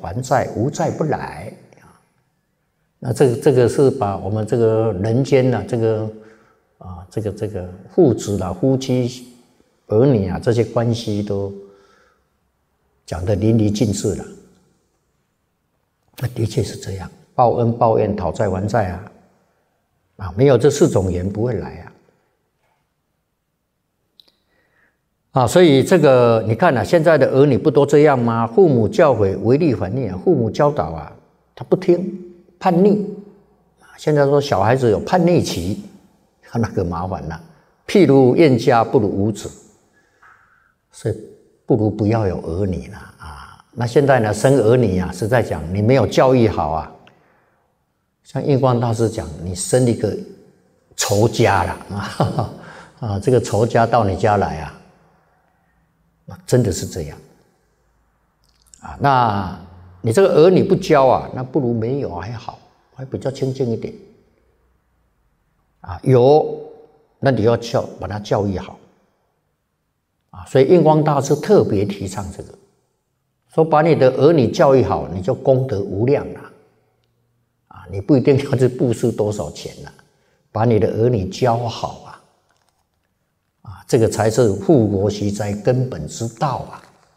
还债，无债不来啊。那这个是把我们这个人间呐，这个父子啦、夫妻、儿女啊这些关系都讲得淋漓尽致了。那的确是这样，报恩报怨、讨债还债没有这4种缘不会来所以这个你看现在的儿女不都这样吗？父母教诲，违逆反逆父母教导他不听，叛逆现在说小孩子有叛逆期，那个麻烦了。譬如厌家，不如无子，所以不如不要有儿女了那现在呢，生儿女实在讲，你没有教育好像印光大师讲，你生一个仇家了这个仇家到你家来真的是这样那你这个儿女不教那不如没有还好，还比较清净一点有，那你要把他教育好所以印光大师特别提倡这个，说把你的儿女教育好，你就功德无量了你不一定要去布施多少钱把你的儿女教好这个才是护国息灾根本之道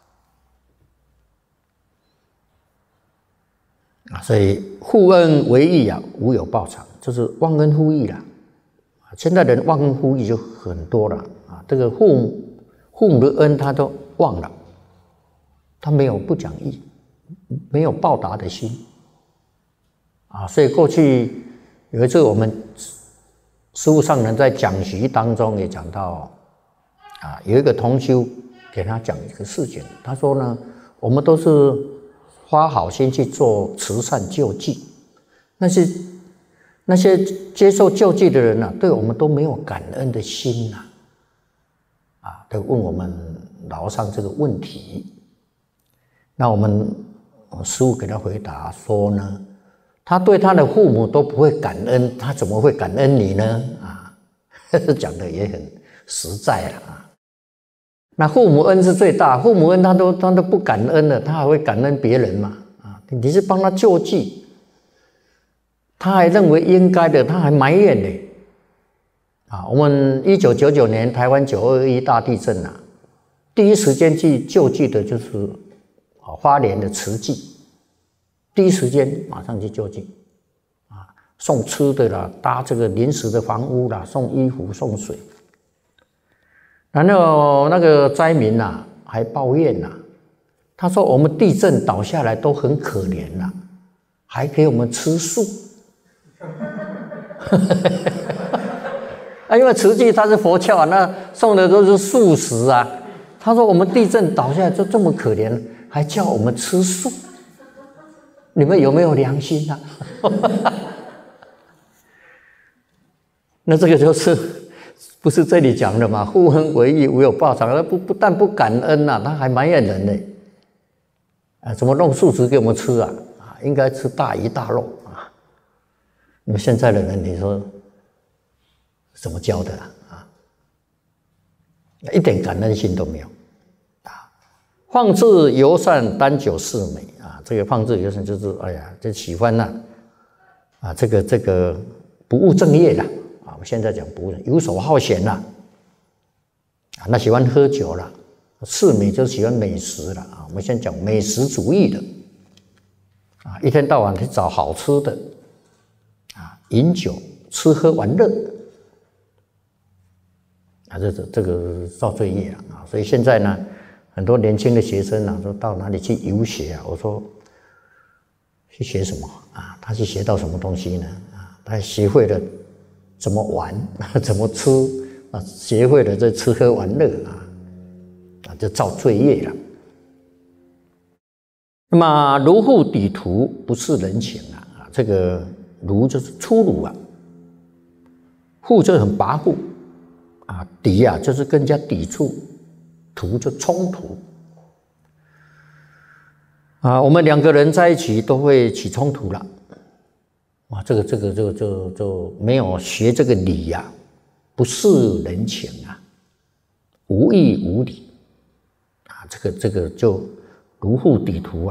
所以护恩为义无有报偿，就是忘恩负义了。现在人忘恩负义就很多了这个父母的恩他都忘了，他没有不讲义，没有报答的心所以过去有一次我们师父上人在讲习当中也讲到有一个同修给他讲一个事情，他说呢，我们都是花好心去做慈善救济，那些接受救济的人对我们都没有感恩的心都问我们老上这个问题。那我们师父给他回答说呢，他对他的父母都不会感恩，他怎么会感恩你呢？讲的也很实在了那父母恩是最大，父母恩他都不感恩了，他还会感恩别人吗？你是帮他救济，他还认为应该的，他还埋怨呢。我们1999年台湾921大地震第一时间去救济的就是花莲的慈济，第一时间马上去救济送吃的啦，搭这个临时的房屋啦，送衣服送水。然后那个灾民还抱怨他说我们地震倒下来都很可怜还给我们吃素因为慈济他是佛教那送的都是素食他说我们地震倒下来就这么可怜，还叫我们吃素，你们有没有良心那这个就是不是这里讲的嘛？护恩为义，无有报偿。他不但不感恩他还埋怨人呢。怎么弄素食给我们吃应该吃大鱼大肉你们现在的人，你说怎么教的一点感恩心都没有放置游善，单久事美这个放置游善就是就喜欢这个不务正业我们现在讲不务正业，游手好闲那喜欢喝酒了，事美就喜欢美食了我们现在讲美食主义的一天到晚去找好吃的饮酒吃喝玩乐这个造罪业所以现在呢，很多年轻的学生说到哪里去游学我说去学什么他去学到什么东西呢他学会了怎么玩怎么吃学会了这吃喝玩乐就造罪业了。那么如护抵徒，不是人情这个如就是粗鲁护就是很跋扈抵就是跟人家抵触，徒就冲突我们两个人在一起都会起冲突了这个就没有学这个理不是人情无义无理这个就如护抵徒